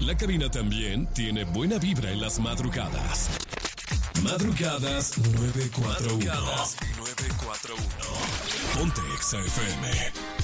La cabina también tiene buena vibra en las madrugadas. Madrugadas 941. Ponte Exa FM.